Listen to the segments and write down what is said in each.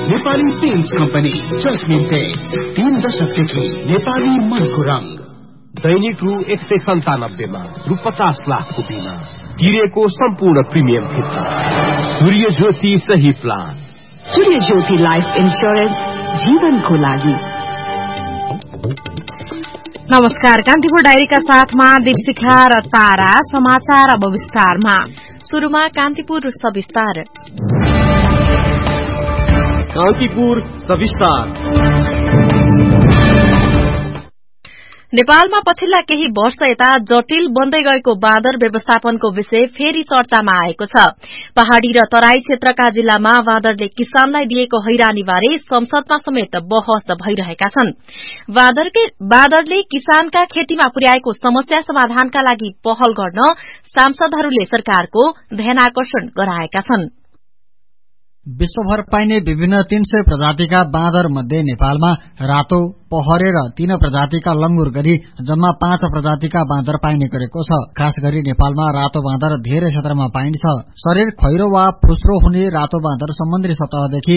Nepali paints company जस्मिन paints 3 दशकदेखि नेपाली मनको रंग। दैनिक रु 197 मा रु 50 लाखको बिमा तिरेको सम्पूर्ण प्रिमियम फिर्ता। सूर्य ज्योति सही प्लान। सूर्य ज्योति लाइफ इन्स्योरेन्स जीवनको लागि। नमस्कार, कान्तिपुर डायरीका साथमा दीपशिखा र तारा। समाचार अब विस्तारमा। सुरुमा कान्तिपुर सविस्तार। कान्तिपुर सविस्तार। नेपालमा पछिल्ला केही वर्ष यता जटिल बन्दै गएको बाँदर व्यवस्थापनको विषय फेरि चर्चामा आएको छ। पहाड़ी र तराई क्षेत्रका जिल्लामा बाँदरले किसानलाई दिएको हैरानीबारे संसदमा समेत बहस भइरहेका छन्। बाँदरले किसानका खेतीमा पुर्याएको समस्या समाधानका लागि पहल गर्न सांसदहरूले सरकारको ध्यानाकर्षण गराएका छन्। विश्वभर पाइने विभिन्न 300 प्रजातिका बाँदर मध्ये नेपालमा रातो, पहरे र 3 प्रजातिका लंगुर गरी जम्मा 5 प्रजातिका बाँदर पाइने गरेको छ। खास गरी नेपालमा रातो बाँदर धेरै क्षेत्रमा पाइन्छ। शरीर खैरो वा फुस्रो हुने रातो बाँदर समुद्री सतहदेखि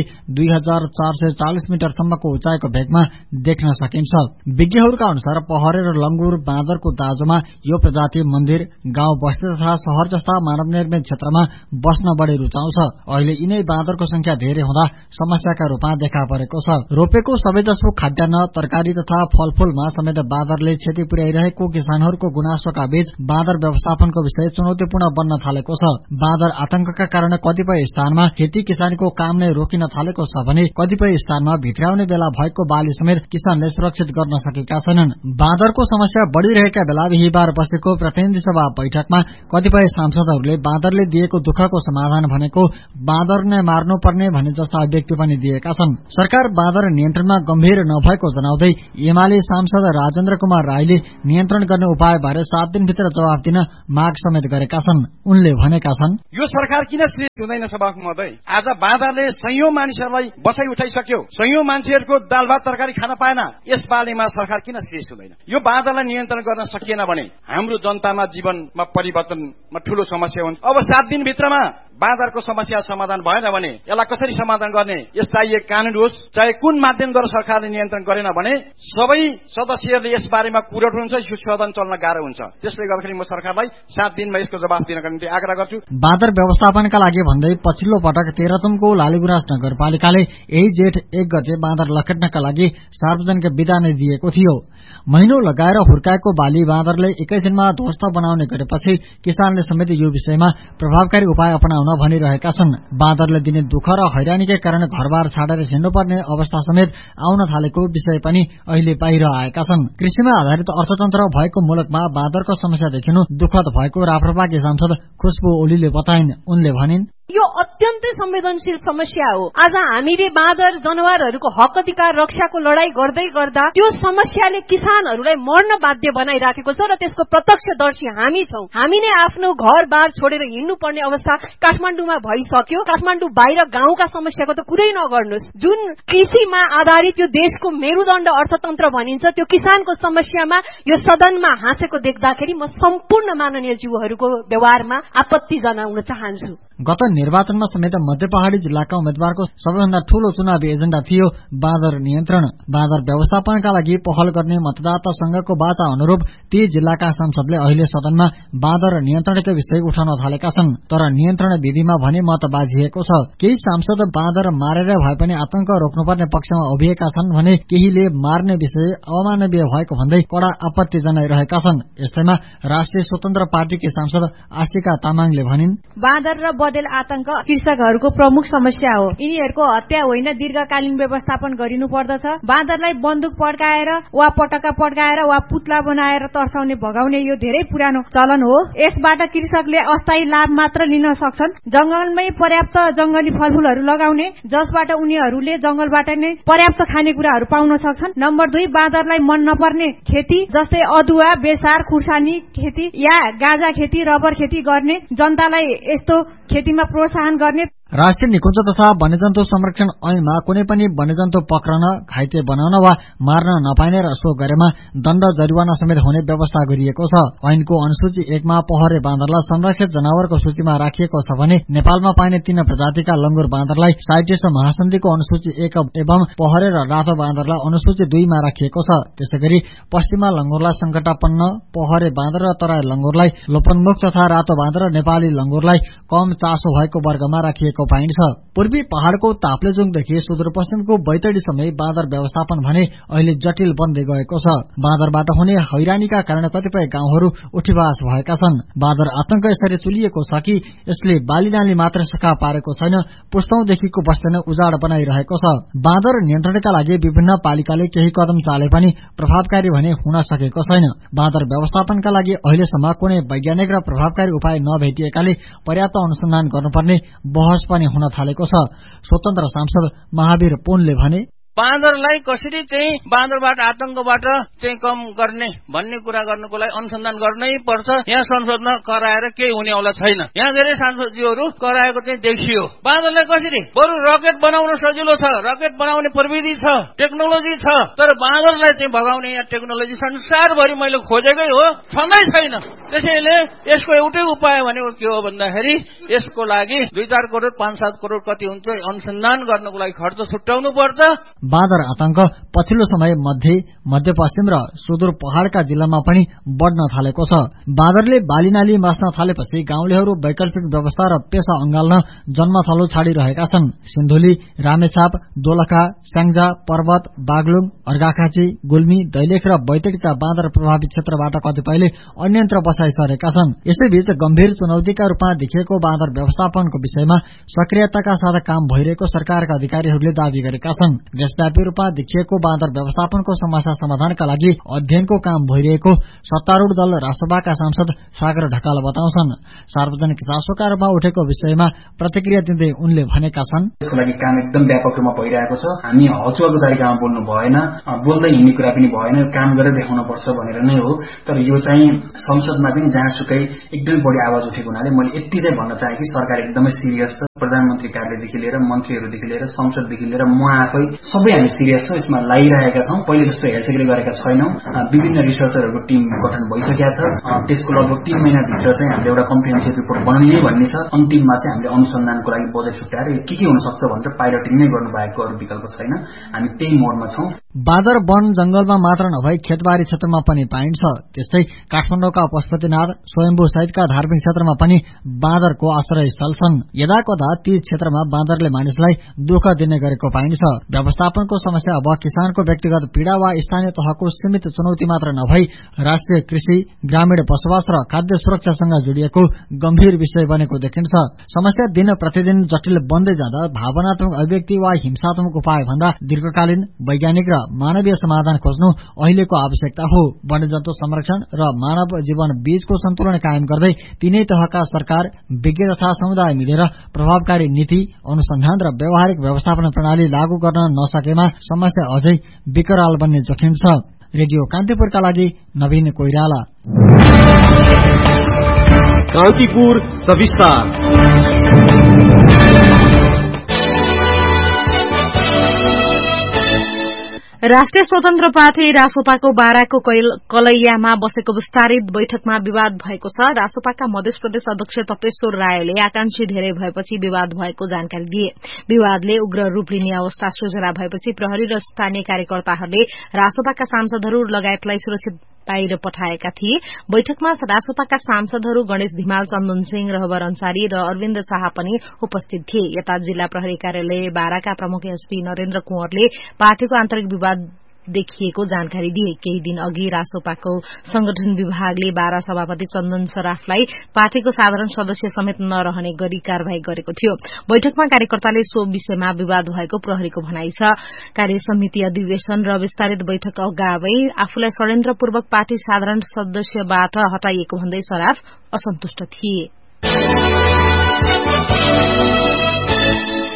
2440 मिटरसम्मको उचाइको भेगमा देख्न सकिन्छ। विज्ञहरूका अनुसार पहरे र लंगुर बाँदरको दाजुमा यो प्रजाति मन्दिर, गाउँ बस्ती तथा शहर जस्ता मानव निर्मित क्षेत्रमा बस्न बढी रुचाउँछ। अहिले यिनै बाँदरको संख्या धेरै हुँदा समस्याका रूपमा देखा परेको छ। रोपेको सबैजसो खाद्यान्न, तरकारी तथा फलफूलमा समेत बाँदरले क्षति पुर्याइरहेको किसानहरूको गुनासोका बीच बाँदर व्यवस्थापनको विषय चुनौतीपूर्ण बन्न थालेको छ। बाँदर आतंकका कारण कतिपय स्थानमा खेती किसानीको काम नै रोकिन थालेको छ भने कतिपय स्थानमा भित्राउने बेला भएको बाली समेत किसानले सुरक्षित गर्न सकेका छैनन्। बाँदरको समस्या बढ़िरहेका बेला बिहीबार बसेको प्रतिनिधि सभा बैठकमा कतिपय सांसदहरूले बाँदरले दिएको दुःखको समाधान भनेको बाँदर नै मार्नुपर्ने भने जस्ता अभिव्यक्ति पनि दिएका छन्। सरकार बाँदर नियन्त्रणमा गम्भीर नभएको जनाउँदै एमाले सांसद राजेन्द्र कुमार राईले नियन्त्रण गर्ने उपाय बारे 7 दिनभित्र जवाफ दिन माग समेत गरेका छन्। उनले भनेका छन्, यो सरकार किन श्रेय हुँदैन सभाको महोदय? आज बाँदरले सयौं मानिसहरूलाई बसाई उठाइसक्यो, सयौं मान्छेहरूको दाल भात तरकारी खान पाएन। यस बारेमा सरकार किन श्रेय हुँदैन? यो बाँदरलाई नियन्त्रण गर्न सकिएन भने हाम्रो जनतामा जीवनमा परिवर्तनमा ठूलो समस्या हुन्छ। अब 7 दिनभित्रमा बाँदरको समस्या समाधान भएन भने यसलाई कसरी समाधान गर्ने? यस चाहिए कानून होस्, चाहे कुन माध्यमद्वारा सरकारले नियन्त्रण गरेन भने सबै सदस्यहरूले यस बारेमा कुरा उठाउनुहुन्छ, यो सदन चल्न गाह्रो हुन्छ। त्यसले गर्दाखेरि म सरकारलाई 7 दिनमा यसको जवाफ दिनका निम्ति आग्रह गर्छु। बाँदर व्यवस्थापनका लागि भन्दै पछिल्लो पटक तेह्रथुमको लालीगुराँस नगरपालिकाले यही जेठ 1 गते बाँदर लखेट्नका लागि सार्वजनिक विदा नै दिएको थियो। महिनौ लगाएर हुर्काएको बाली बाँदरले एकैछिनमा ध्वस्त बनाउने गरेपछि किसानले समेत यो विषयमा प्रभावकारी उपाय अपनाउन भनिरहेका छन्। बाँदरले दिने दुःख र हैरानीकै कारण घरबार छाडेर हिँड्नुपर्ने अवस्था समेत आउन थालेको विषय पनि अहिले बाहिर आएका छन्। कृषिमा आधारित अर्थतन्त्र भएको मुलुकमा बाँदरको समस्या देखिनु दुःखद भएको राप्रपाकी सांसद खुशबु ओलीले बताइन्। उनले भनिन्, यो अत्यन्तै संवेदनशील समस्या हो। आज हामीले बाँदर जनावरहरूको हक अधिकार रक्षाको लडाई गर्दै गर्दा त्यो समस्याले किसानहरूलाई मर्न बाध्य बनाइराखेको छ र त्यसको प्रत्यक्षदर्शी हामी छौं। हामी नै आफ्नो घरबार छोडेर हिँड्नु पर्ने अवस्था काठमाडौँमा भइसक्यो। काठमाडौँ बाहिर गाउँका समस्याको त कुरै नगर्नुस्। जुन कृषिमा आधारित यो देशको मेरुदण्ड अर्थतन्त्र भनिन्छ, त्यो किसानको समस्यामा यो सदनमा हाँसेको देख्दाखेरि म सम्पूर्ण माननीय ज्यूहरूको व्यवहारमा आपत्ति जनाउन चाहन्छु। गत निर्वाचनमा समेत मध्य पहाड़ी जिल्लाका उम्मेद्वारको सबैभन्दा ठूलो चुनावी एजेण्डा थियो बाँदर नियन्त्रण। बाँदर व्यवस्थापनका लागि पहल गर्ने मतदाता संघको बाचा अनुरूप ती जिल्लाका सांसदले अहिले सदनमा बाँदर नियन्त्रणकै विषय उठाउन थालेका छन्। तर नियन्त्रण विधिमा भने मत बाझिएको छ। केही सांसद बाँदर मारेर भए पनि आतंक रोक्नुपर्ने पक्षमा उभिएका छन् भने केहीले मार्ने विषय अमानवीय भएको भन्दै कड़ा आपत्ति जनाइरहेका छन्। यस्तैमा राष्ट्रिय स्वतन्त्र पार्टीकी सांसद आशिका तामाङले भनिन्, बाँदर र बदेल आतंक कृषकहरूको प्रमुख समस्या हो। यिनीहरूको हत्या होइन, दीर्घकालीन व्यवस्थापन गरिनु पर्दछ। बाँदरलाई बन्दुक पड्काएर वा पटका पड्काएर वा पुतला बनाएर तर्साउने भगाउने यो धेरै पुरानो चलन हो। यसबाट कृषकले अस्थायी लाभ मात्र लिन सक्छन्। जंगलमै पर्याप्त जंगली फलफूलहरू लगाउने, जसबाट उनीहरूले जंगलबाट नै पर्याप्त खानेकुराहरू पाउन सक्छन्। नम्बर 2, बाँदरलाई मन नपर्ने खेती जस्तै अदुवा, बेसार, खुर्सानी खेती या गाँजा खेती, रबर खेती गर्ने, जनतालाई यस्तो खेतीमा प्रोत्साहन गर्ने। राष्ट्रिय निकुञ्ज तथा वन्यजन्तु संरक्षण ऐनमा कुनै पनि वन्यजन्तु पक्रन, घाइते बनाउन वा मार्न नपाइने र सो गरेमा दण्ड जरिवाना समेत हुने व्यवस्था गरिएको छ। ऐनको अनुसूची 1 मा पहरे बाँदरलाई संरक्षित जनावरको सूचीमा राखिएको छ भने नेपालमा पाइने 3 प्रजातिका लंगुर बाँदरलाई साइटेस महासन्धिको अनुसूची 1 एवं पहरे र रातो बाँदरलाई अनुसूची 2 मा राखिएको छ। त्यसैगरी पश्चिमा लंगुरलाई संकटापन्न, पहरे बाँदर र तराई लंगुरलाई लोपन्मुख तथा रातो बाँदर र नेपाली लंगुरलाई कम चासो भएको वर्गमा राखिएको पाइन्छ। पूर्वी पहाड़को ताप्लेजुङदेखि सुदूरपश्चिमको बैतडीसम्मै बाँदर व्यवस्थापन भने अहिले जटिल बन्दै गएको छ। बाँदरबाट हुने हैरानीका कारण कतिपय गाउँहरू उठीवास भएका छन्। बाँदर आतंक यसरी चुलिएको छ कि यसले बालीनाली मात्र सखा पारेको छैन, पुस्तौंदेखिको बस्दैन उजाड बनाइरहेको छ। बाँदर नियन्त्रणका लागि विभिन्न पालिकाले केही कदम चाले पनि प्रभावकारी भने हुन सकेको छैन। बाँदर व्यवस्थापनका लागि अहिलेसम्म कुनै वैज्ञानिक र प्रभावकारी उपाय नभेटिएकाले पर्याप्त अनुसन्धान गर्नुपर्ने बहस पनि हुन थालेको छ। स्वतन्त्र सांसद महावीर पुनले भने बाँदरलाई कसरी चाहिँ बाँदरबाट आतंकबाट चाहिँ कम गर्ने भन्ने कुरा गर्नुको लागि अनुसन्धान गर्नै पर्छ। यहाँ संसदमा कराएर केही हुनेवाला छैन। यहाँ धेरै सांसदजीहरू कराएको चाहिँ देखियो। बाँदरलाई कसरी बरु रकेट बनाउन सजिलो छ, रकेट बनाउने प्रविधि छ, टेक्नोलोजी छ, तर बाँदरलाई चाहिँ भगाउने यहाँ टेक्नोलोजी संसारभरि मैले खोजेकै हो, छँदै छैन। त्यसैले यसको एउटै उपाय भनेको के हो भन्दाखेरि यसको लागि 2-4 करोड 5-7 करोड कति हुन्छ अनुसन्धान गर्नको लागि खर्च छुट्याउनु पर्छ। बाँदर आतंक पछिल्लो समय मध्यपश्चिम र सुदूर पहाड़का जिल्लामा पनि बढ्न थालेको छ। बाँदरले बालीनाली मास्न थालेपछि गाउँलेहरू वैकल्पिक व्यवस्था र पेशा अंगाल्न जन्मथलो छाडिरहेका छन्। सिन्धुली, रामेछाप, दोलखा, स्याङ्जा, पर्वत, बागलुङ, अर्घाखाँची, गुल्मी, दैलेख र बैतडीका बाँदर प्रभावित क्षेत्रबाट कतिपयले अन्यन्त्र बसाई सरेका छन्। यसैबीच गम्भीर चुनौतीका रूपमा देखिएको बाँदर व्यवस्थापनको विषयमा सक्रियताका साथ काम भइरहेको सरकारका अधिकारीहरूले दावी गरेका छन्। देशव्यापी रूपमा देखिएको बाँदर व्यवस्थापनको समस्या समाधानका लागि अध्ययनको काम भइरहेको सत्तारूढ़ दल रासोपाका सांसद सागर ढकाल बताउँछन्। सार्वजनिक चासोका रूपमा उठेको विषयमा प्रतिक्रिया दिँदै उनले भनेका छन्, यसको लागि काम एकदम व्यापक रूपमा भइरहेको छ। हामी हचुवाको तरिकामा बोल्नु भएन, बोल्दै हिँड्ने कुरा पनि भएन, काम गरेर देखाउन पर्छ भनेर नै हो। तर यो चाहिँ संसदमा पनि जहाँसुकै एकदमै बढी आवाज उठेको हुनाले मैले यति चाहिँ भन्न चाहे कि सरकार एकदमै सिरियस छ। प्रधानमन्त्री कार्यालयदेखि लिएर मन्त्रीहरूदेखि लिएर संसददेखि लिएर म आफै सबै हामी सिरियस छौं, यसमा लागिरहेका छौं। पहिले जस्तो हेलसेक्रे गरेका छैनौं। विभिन्न रिसर्चरहरूको टिम गठन भइसकेको छ। त्यसको लगभग 3 महिनाभित्र चाहिँ हामीले एउटा कम्प्रिहेन्सिभ रिपोर्ट बनाउने भन्ने छ। अन्तिममा चाहिँ हामीले अनुसन्धानको लागि बजेट छुट्याएर के हुन सक्छ भनेर पाइलटिङ नै गर्नु भएको अरू विकल्प छैन। हामी त्यही मोडमा छौं। बाँदर वन जंगलमा मात्र नभई खेतबारी क्षेत्रमा पनि पाइन्छ। त्यस्तै काठमाडौँका पशुपतिनाथ, स्वयम्भू सहितका धार्मिक क्षेत्रमा पनि बाँदरको आश्रय स्थल छन्। यदाकदा ती क्षेत्रमा बाँदरले मानिसलाई दुःख दिने गरेको पाइन्छ। व्यवस्थापनको समस्या अब किसानको व्यक्तिगत पीड़ा वा स्थानीय तहको सीमित चुनौती मात्र नभई राष्ट्रिय कृषि, ग्रामीण बसोबास र खाद्य सुरक्षासँग जोडिएको गम्भीर विषय बनेको देखिन्छ। समस्या दिन प्रतिदिन जटिल बन्दै जाँदा भावनात्मक अभिव्यक्ति वा हिंसात्मक उपाय भन्दा दीर्घकालीन वैज्ञानिक र मानवीय समाधान खोज्नु अहिलेको आवश्यकता हो। वन्यजन्तु संरक्षण र मानव जीवन बीचको सन्तुलन कायम गर्दै तीनै तहका सरकार, विज्ञ तथा समुदाय मिलेर प्रभावकारी नीति, अनुसन्धान र व्यावहारिक व्यवस्थापन प्रणाली लागू गर्न नसकेमा समस्या अझै विकराल बन्ने जोखिम छ। रेडियो कान्तिपुरका लागि नवीन कोइराला। कान्तिपुर सविस्तार। राष्ट्रिय स्वतन्त्र पार्टी रासोपाको बाराको कलैयामा बसेको विस्तारित बैठकमा विवाद भएको छ। रासोपाका मध्य प्रदेश अध्यक्ष तपेश्वर रायले आकांक्षी धेरै भएपछि विवाद भएको जानकारी दिए। विवादले उग्र रूप लिने अवस्था सृजना भएपछि प्रहरी र स्थानीय कार्यकर्ताहरूले रासोपाका सांसदहरू लगायतलाई सुरक्षित बाहिर पठाएका थिए। बैठकमा रासोपाका सांसदहरू गणेश धिमाल, चन्दन सिंह, रहबर अन्सारी र अरविन्द शाह पनि उपस्थित थिए। यता जिल्ला प्रहरी कार्यालय बाराका प्रमुख एसपी नरेन्द्र कुँवरले पार्टीको आन्तरिक विवाद देखिएको जानकारी दिए। केही दिन अघि रासोपाको संगठन विभागले बारा सभापति चन्दन सराफलाई पार्टीको साधारण सदस्य समेत नरहने गरी कार्यवाही गरेको थियो। बैठकमा कार्यकर्ताले सो विषयमा विवाद भएको प्रहरीको भनाइ छ। कार्य समिति अधिवेशन र विस्तारित बैठक अगावै आफूलाई षड्यन्त्रपूर्वक पार्टी साधारण सदस्यबाट हटाइएको भन्दै सराफ असन्तुष्ट थिए।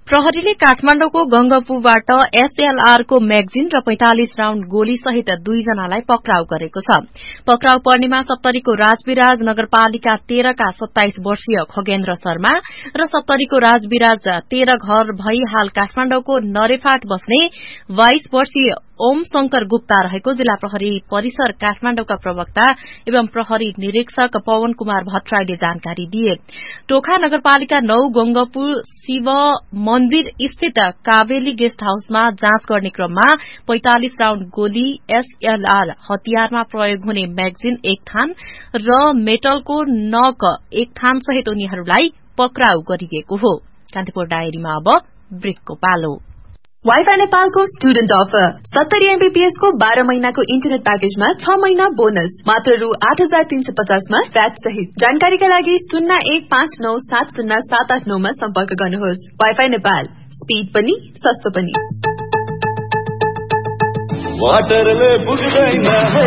प्रहरीले काठमाडौँको गंगपुबाट SLR को म्यागजिन र 45 राउण्ड गोली सहित 2 जनालाई पक्राउ गरेको छ। पक्राउ पर्नेमा सप्तरीको राजविराज नगरपालिका 13 का 27 वर्षीय खगेन्द्र शर्मा र सप्तरीको राजविराज 13 घर भई हाल काठमाडौँको नरेफाट बस्ने 22 वर्षीय ओम शंकर गुप्ता रहेको जिल्ला प्रहरी परिसर काठमाडौँका प्रवक्ता एवं प्रहरी निरीक्षक पवन कुमार भट्टराईले जानकारी दिए। टोखा नगरपालिका 9 गंगपुर शिव मन्दिर स्थित काबेली गेस्ट हाउसमा जाँच गर्ने क्रममा 45 राउण्ड गोली SLR हतियारमा प्रयोग हुने म्यागजिन 1 थान र मेटलको नक 1 थान सहित उनीहरूलाई पक्राउ गरिएको हो। कान्तिपुर डायरीमा अब ब्रेकको पालो। वाइफाई नेपालको स्टुडेन्ट अफर 70 MBPS को 12 महिनाको इन्टरनेट प्याकेजमा 6 महिना बोनस मात्र रु 8350 मा भ्याट सहित। जानकारीका लागि 0159707789 मा सम्पर्क गर्नुहोस्। वाइफाई नेपाल, स्पीड पनि सस्तो पनि। वाटरले पुग्दैन है